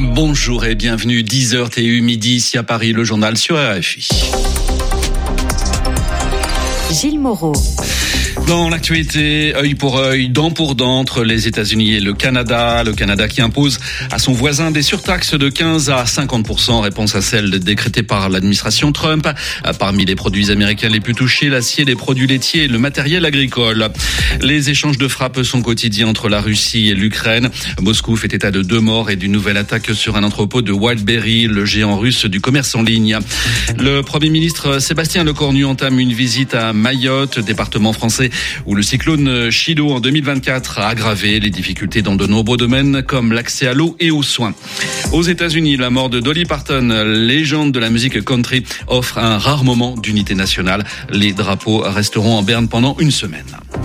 Bonjour et bienvenue, 10h TU midi ici à Paris, le journal sur RFI. Gilles Moreau. Dans l'actualité, œil pour œil, dent pour dent entre les États-Unis et le Canada. Le Canada qui impose à son voisin des surtaxes de 15 à 50%, réponse à celle décrétée par l'administration Trump. Parmi les produits américains les plus touchés, l'acier, les produits laitiers et le matériel agricole. Les échanges de frappes sont quotidiens entre la Russie et l'Ukraine. Moscou fait état de 2 morts et d'une nouvelle attaque sur un entrepôt de Wildberry, le géant russe du commerce en ligne. Le Premier ministre Sébastien Lecornu entame une visite à Mayotte, département français où le cyclone Chido en 2024 a aggravé les difficultés dans de nombreux domaines comme l'accès à l'eau et aux soins. Aux États-Unis, la mort de Dolly Parton, légende de la musique country, offre un rare moment d'unité nationale. Les drapeaux resteront en berne pendant une semaine.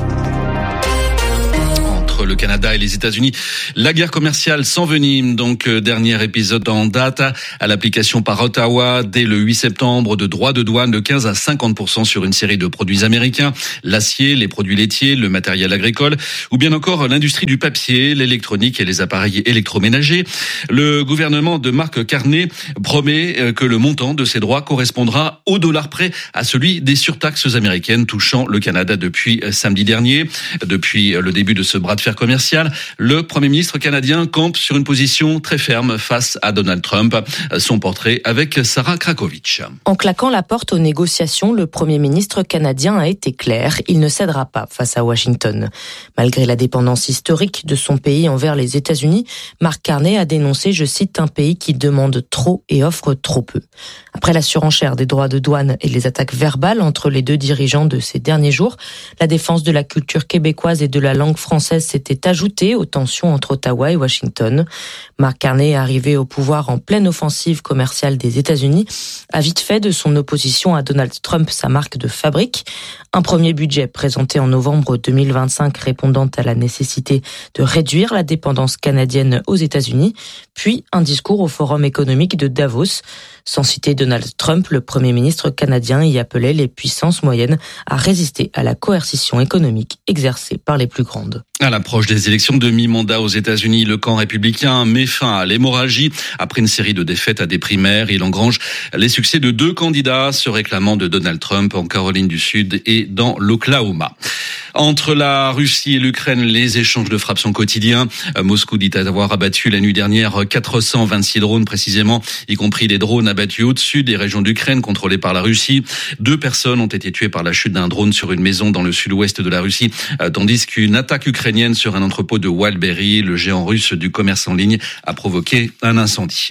Le Canada et les États-Unis, la guerre commerciale s'envenime. Donc, dernier épisode en date à l'application par Ottawa dès le 8 septembre de droits de douane de 15 à 50% sur une série de produits américains, l'acier, les produits laitiers, le matériel agricole ou bien encore l'industrie du papier, l'électronique et les appareils électroménagers. Le gouvernement de Mark Carney promet que le montant de ces droits correspondra au dollar près à celui des surtaxes américaines touchant le Canada depuis samedi dernier. Depuis le début de ce bras de fer commercial, le Premier ministre canadien campe sur une position très ferme face à Donald Trump. Son portrait avec Sarah Krakovic. En claquant la porte aux négociations, le Premier ministre canadien a été clair. Il ne cédera pas face à Washington. Malgré la dépendance historique de son pays envers les États-Unis, Mark Carney a dénoncé, je cite, un pays qui demande trop et offre trop peu. Après la surenchère des droits de douane et les attaques verbales entre les deux dirigeants de ces derniers jours, la défense de la culture québécoise et de la langue française s'était ajoutée aux tensions entre Ottawa et Washington. Mark Carney, arrivé au pouvoir en pleine offensive commerciale des États-Unis, a vite fait de son opposition à Donald Trump sa marque de fabrique. Un premier budget présenté en novembre 2025 répondant à la nécessité de réduire la dépendance canadienne aux États-Unis, puis un discours au Forum économique de Davos. Sans citer Donald Trump, le Premier ministre canadien y appelait les puissances moyennes à résister à la coercition économique exercée par les plus grandes. À l'approche des élections de mi-mandat aux États-Unis, le camp républicain met fin à l'hémorragie. Après une série de défaites à des primaires, il engrange les succès de 2 candidats se réclamant de Donald Trump en Caroline du Sud et dans l'Oklahoma. Entre la Russie et l'Ukraine, les échanges de frappes sont quotidiens. Moscou dit avoir abattu la nuit dernière 426 drones précisément, y compris des drones abattus au-dessus des régions d'Ukraine contrôlées par la Russie. 2 personnes ont été tuées par la chute d'un drone sur une maison dans le sud-ouest de la Russie, tandis qu'une attaque ukrainienne sur un entrepôt de Wildberry, le géant russe du commerce en ligne, a provoqué un incendie.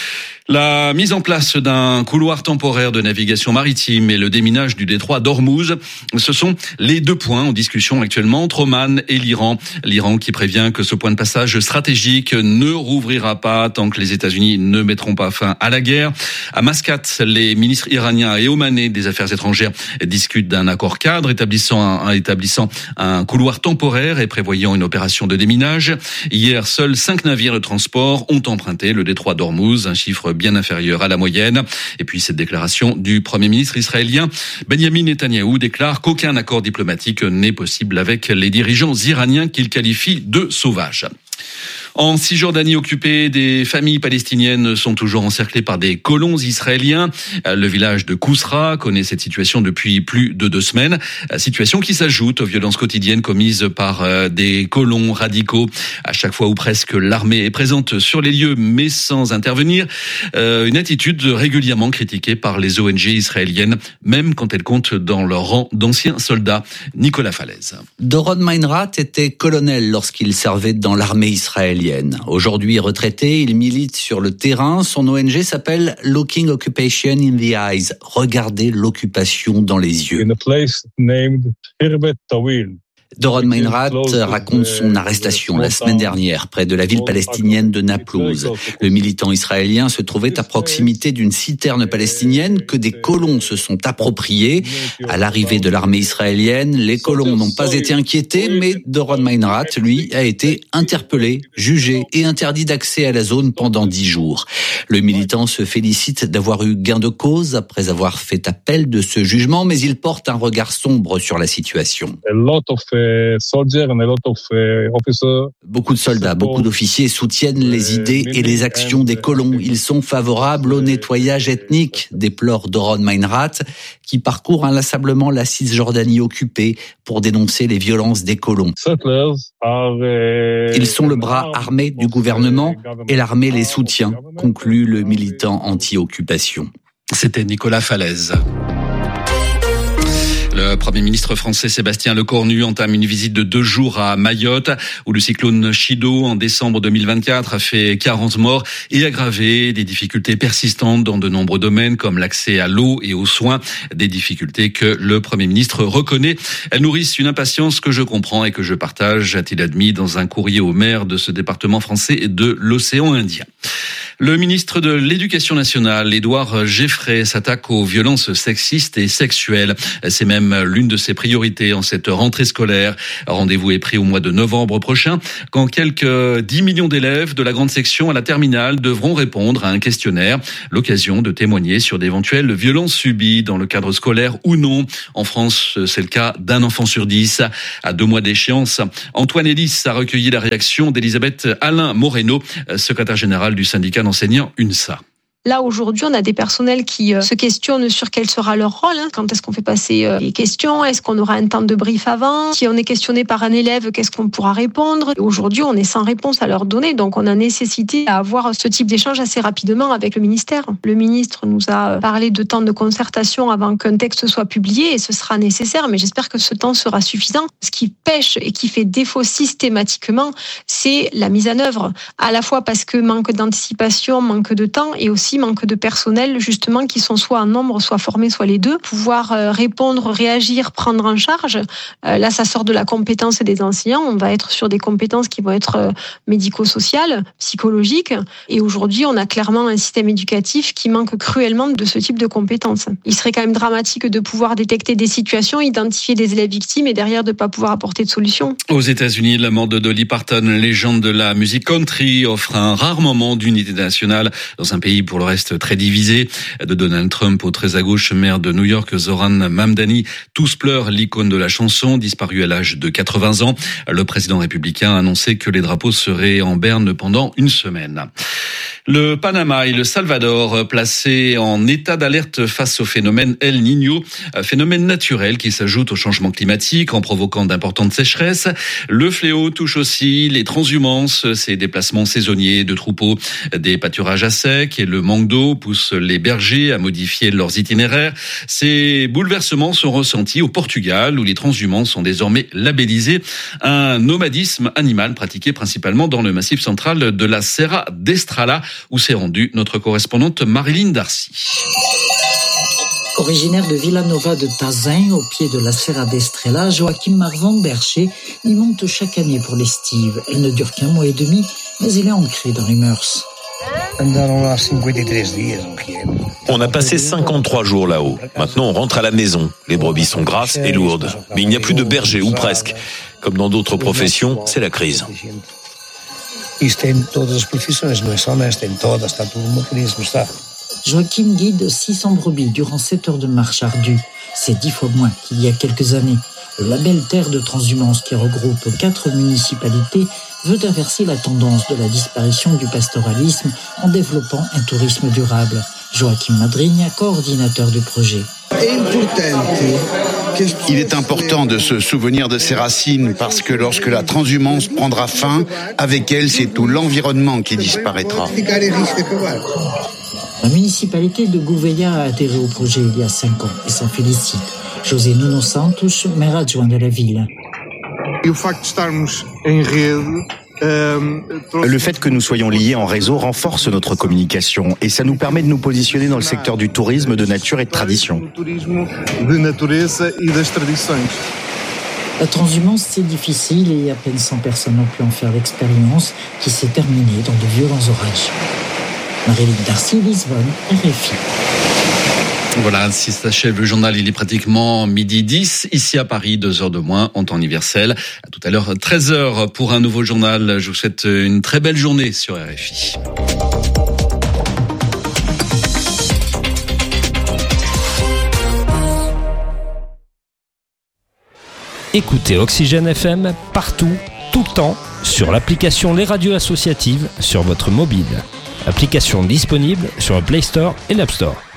La mise en place d'un couloir temporaire de navigation maritime et le déminage du détroit d'Ormuz, ce sont les 2 points en discussion actuellement entre Oman et l'Iran. L'Iran qui prévient que ce point de passage stratégique ne rouvrira pas tant que les États-Unis ne mettront pas fin à la guerre. À Mascate, les ministres iraniens et omanais des Affaires étrangères discutent d'un accord cadre établissant un couloir temporaire et prévoyant une opération de déminage. Hier, seuls 5 navires de transport ont emprunté le détroit d'Ormuz, un chiffre bien inférieur à la moyenne. Et puis cette déclaration du Premier ministre israélien Benjamin Netanyahou déclare qu'aucun accord diplomatique n'est possible avec les dirigeants iraniens qu'il qualifie de sauvages. En Cisjordanie occupée, des familles palestiniennes sont toujours encerclées par des colons israéliens. Le village de Kousra connaît cette situation depuis plus de 2 semaines. Situation qui s'ajoute aux violences quotidiennes commises par des colons radicaux. À chaque fois où presque l'armée est présente sur les lieux mais sans intervenir. Une attitude régulièrement critiquée par les ONG israéliennes, même quand elles comptent dans leur rang d'anciens soldats. Nicolas Falaise. Doron Meinrad était colonel lorsqu'il servait dans l'armée israélienne. Aujourd'hui retraité, il milite sur le terrain. Son ONG s'appelle Looking Occupation in the Eyes. Regardez l'occupation dans les yeux. In a place named Khirbet Tawil. Doron Meinrad raconte son arrestation la semaine dernière près de la ville palestinienne de Naplouse. Le militant israélien se trouvait à proximité d'une citerne palestinienne que des colons se sont appropriés. À l'arrivée de l'armée israélienne, les colons n'ont pas été inquiétés, mais Doron Meinrad, lui, a été interpellé, jugé et interdit d'accès à la zone pendant 10 jours. Le militant se félicite d'avoir eu gain de cause après avoir fait appel de ce jugement, mais il porte un regard sombre sur la situation. A lot of Beaucoup de soldats, beaucoup d'officiers soutiennent les idées et les actions des colons. Ils sont favorables au nettoyage ethnique, déplore Doron Meinrath, qui parcourt inlassablement la Cisjordanie occupée pour dénoncer les violences des colons. Ils sont le bras armé du gouvernement et l'armée les soutient, conclut le militant anti-occupation. C'était Nicolas Falaise. Le Premier ministre français Sébastien Lecornu entame une visite de 2 jours à Mayotte, où le cyclone Chido, en décembre 2024, a fait 40 morts et aggravé des difficultés persistantes dans de nombreux domaines, comme l'accès à l'eau et aux soins, des difficultés que le Premier ministre reconnaît. Elles nourrissent une impatience que je comprends et que je partage, a-t-il admis dans un courrier au maire de ce département français de l'océan Indien. Le ministre de l'Éducation nationale, Édouard Geffray, s'attaque aux violences sexistes et sexuelles. C'est même l'une de ses priorités en cette rentrée scolaire. Rendez-vous est pris au mois de novembre prochain, quand quelques 10 millions d'élèves de la grande section à la terminale devront répondre à un questionnaire. L'occasion de témoigner sur d'éventuelles violences subies dans le cadre scolaire ou non. En France, c'est le cas d'un enfant sur 10. À 2 mois d'échéance, Antoine Elis a recueilli la réaction d'Elisabeth Alain Moreno, secrétaire générale du syndicat d'enseignants UNSA. Là, aujourd'hui, on a des personnels qui se questionnent sur quel sera leur rôle. Quand est-ce qu'on fait passer les questions? Est-ce qu'on aura un temps de brief avant? Si on est questionné par un élève, qu'est-ce qu'on pourra répondre? Aujourd'hui, on est sans réponse à leur donner. Donc, on a nécessité à avoir ce type d'échange assez rapidement avec le ministère. Le ministre nous a parlé de temps de concertation avant qu'un texte soit publié et ce sera nécessaire. Mais j'espère que ce temps sera suffisant. Ce qui pêche et qui fait défaut systématiquement, c'est la mise en œuvre. À la fois parce que manque d'anticipation, manque de temps et aussi manque de personnel, justement, qui sont soit en nombre, soit formés, soit les deux. Pouvoir répondre, réagir, prendre en charge. Là, ça sort de la compétence des enseignants. On va être sur des compétences qui vont être médico-sociales, psychologiques. Et aujourd'hui, on a clairement un système éducatif qui manque cruellement de ce type de compétences. Il serait quand même dramatique de pouvoir détecter des situations, identifier des élèves victimes et derrière de ne pas pouvoir apporter de solution. Aux États-Unis, la mort de Dolly Parton, légende de la musique country, offre un rare moment d'unité nationale dans un pays pour le reste très divisé. De Donald Trump au très à gauche, maire de New York, Zoran Mamdani, tous pleurent l'icône de la chanson, disparue à l'âge de 80 ans. Le président républicain a annoncé que les drapeaux seraient en berne pendant 1 semaine. Le Panama et le Salvador placés en état d'alerte face au phénomène El Niño, phénomène naturel qui s'ajoute au changement climatique en provoquant d'importantes sécheresses. Le fléau touche aussi les transhumances, ces déplacements saisonniers de troupeaux, des pâturages à sec et le manque d'eau pousse les bergers à modifier leurs itinéraires. Ces bouleversements sont ressentis au Portugal où les transhumants sont désormais labellisés. Un nomadisme animal pratiqué principalement dans le massif central de la Serra d'Estrela, où s'est rendue notre correspondante Marilyn Darcy. Originaire de Villanova de Tazin, au pied de la Serra d'Estrela, Joachim Marvan Bercher y monte chaque année pour l'estive. Elle ne dure qu'1 mois et demi, mais elle est ancrée dans les mœurs. On a passé 53 jours là-haut. Maintenant, on rentre à la maison. Les brebis sont grasses et lourdes. Mais il n'y a plus de bergers, ou presque. Comme dans d'autres professions, c'est la crise. Joachim guide 600 brebis durant 7 heures de marche ardue. C'est 10 fois moins qu'il y a quelques années. Le label Terre de Transhumance, qui regroupe 4 municipalités, veut inverser la tendance de la disparition du pastoralisme en développant un tourisme durable. Joachim Madrigna, coordinateur du projet. Il est important de se souvenir de ses racines parce que lorsque la transhumance prendra fin, avec elle, c'est tout l'environnement qui disparaîtra. La municipalité de Gouveia a adhéré au projet il y a 5 ans et s'en félicite. José Nuno Santos, maire adjoint de la ville. Le fait que nous soyons liés en réseau renforce notre communication et ça nous permet de nous positionner dans le secteur du tourisme, de nature et de tradition. La transhumance, c'est difficile et à peine 100 personnes ont pu en faire l'expérience qui s'est terminée dans de violents orages. Marilyn Darcy, Lisbonne, RFI. Voilà, si s'achève le journal, il est pratiquement 12h10. Ici à Paris, 2 heures de moins en temps universel. À tout à l'heure, 13h pour un nouveau journal. Je vous souhaite une très belle journée sur RFI. Écoutez Oxygène FM partout, tout le temps, sur l'application Les Radios Associatives sur votre mobile. Application disponible sur le Play Store et l'App Store.